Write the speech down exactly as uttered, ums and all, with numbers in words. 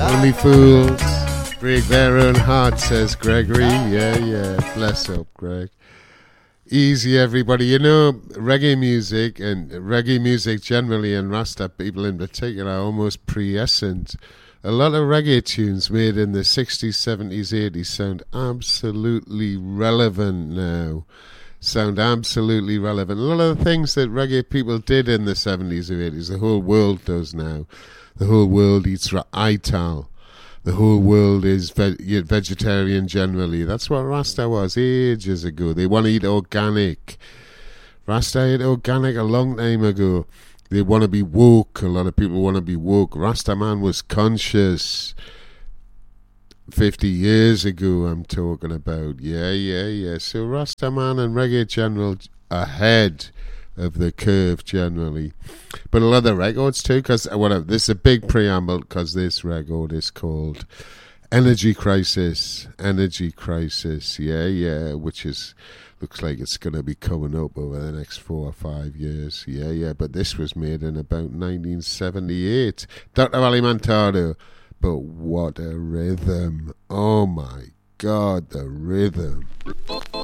Only fools break their own heart, says Gregory. Yeah, yeah. Bless up, Greg. Easy, everybody. You know, reggae music and reggae music generally, and Rasta people in particular, are almost pre-essent. A lot of reggae tunes made in the sixties, seventies, eighties sound absolutely relevant now. Sound absolutely relevant. A lot of the things that reggae people did in the seventies or eighties, the whole world does now. The whole world eats ital. The whole world is ve- vegetarian generally. That's what Rasta was ages ago. They want to eat organic. Rasta ate organic a long time ago. They want to be woke. A lot of people want to be woke. Rasta man was conscious. fifty years ago, I'm talking about. Yeah, yeah, yeah. So Rasta man and reggae general ahead of the curve generally. But a lot of the records too, because well, this is a big preamble, because this record is called Energy Crisis. Energy Crisis. Yeah, yeah. Which is... looks like it's going to be coming up over the next four or five years. Yeah, yeah, but this was made in about nineteen seventy-eight. Doctor Alimentado. But what a rhythm. Oh, my God, the rhythm.